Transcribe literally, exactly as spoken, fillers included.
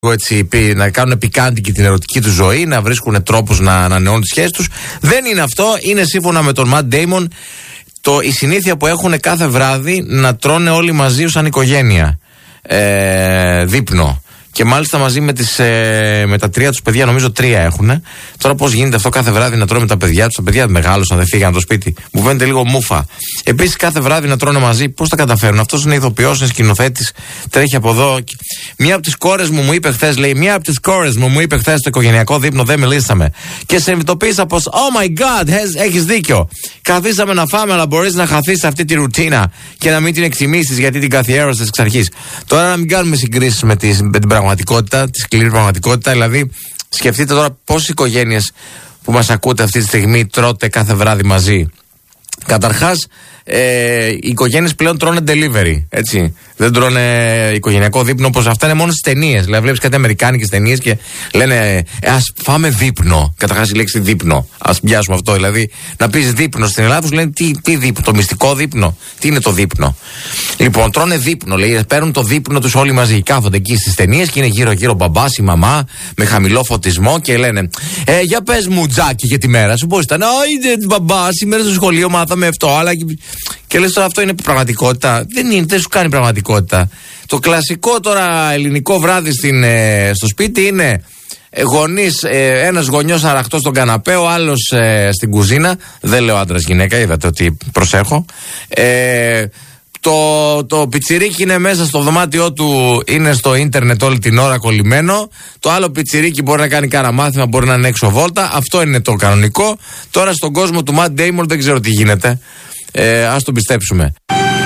έτσι, να κάνουν πικάντικη την ερωτική του ζωή, να βρίσκουν τρόπους να ανανεώνουν τις σχέσεις τους. Δεν είναι αυτό. Είναι σύμφωνα με τον Ματ Ντέιμον το, η συνήθεια που έχουν κάθε βράδυ να τρώνε όλοι μαζί σαν οικογένεια ε, δείπνο. Και μάλιστα μαζί με, τις, ε, με τα τρία τους παιδιά, νομίζω τρία έχουν. Τώρα πώς γίνεται αυτό κάθε βράδυ να τρώνε με τα παιδιά τους? Τα παιδιά μεγάλωσαν, δεν φύγαν από το σπίτι. Μου φαίνεται λίγο μούφα. Επίσης κάθε βράδυ να τρώνε μαζί, πώς τα καταφέρουν? Αυτός είναι ηθοποιός, είναι σκηνοθέτης, τρέχει από εδώ. Μία από τις κόρες μου μου είπε χθες, λέει, μία από τις κόρες μου μου είπε χθες στο οικογενειακό δείπνο, δεν μιλήσαμε. Και σε συνειδητοποίησα πως, oh my god, έχεις δίκιο. Καθίσαμε να φάμε, αλλά μπορείς να χαθείς σε αυτή τη ρουτίνα και να μην την εκτιμήσεις γιατί την καθιέρωσες εξ αρχής. Τώρα να μην κάνουμε συγκρίσεις με, τις, με την πραγματικότητα, τη σκληρή πραγματικότητα. Δηλαδή, σκεφτείτε τώρα πόσες οικογένειες που μας ακούτε αυτή τη στιγμή τρώτε κάθε βράδυ μαζί. Καταρχάς, ε, οι οικογένειες πλέον τρώνε delivery, έτσι. Δεν τρώνε οικογενειακό δείπνο όπως αυτά είναι μόνο στις ταινίες. Δηλαδή, βλέπεις κάτι αμερικάνικες ταινίες και λένε ε, ας φάμε δείπνο. Καταρχάς, η λέξη δείπνο. Ας πιάσουμε αυτό. Δηλαδή, να πεις δείπνο στην Ελλάδα, σου λένε τι, τι δείπνο, το μυστικό δείπνο. Τι είναι το δείπνο? Λοιπόν, τρώνε δείπνο, λέει. Παίρνουν το δείπνο τους όλοι μαζί. Κάθονται εκεί στις ταινίες και είναι γύρω-γύρω μπαμπάς, η μαμά, με χαμηλό φωτισμό και λένε ε, για πες μου, Τζάκι, για τη μέρα σου. Πώς ήταν? Ω, μπαμπά, σήμερα στο σχολείο μάθαμε αυτό, αλλά. Και λες τώρα αυτό είναι πραγματικότητα? Δεν είναι, δεν σου κάνει πραγματικότητα. Το κλασικό τώρα ελληνικό βράδυ στην, ε, στο σπίτι είναι ε, γονείς, ε, ένας γονιός αραχτός στον καναπέ, ο άλλος ε, στην κουζίνα. Δεν λέω άντρας γυναίκα, είδατε ότι προσέχω. Ε, το, το πιτσιρίκι είναι μέσα στο δωμάτιό του, είναι στο ίντερνετ όλη την ώρα κολλημένο. Το άλλο πιτσιρίκι μπορεί να κάνει κάνα μάθημα, μπορεί να είναι έξω βόλτα. Αυτό είναι το κανονικό. Τώρα στον κόσμο του Ματ Ντέιμον δεν ξέρω τι γίνεται. Ε, ας τον πιστέψουμε.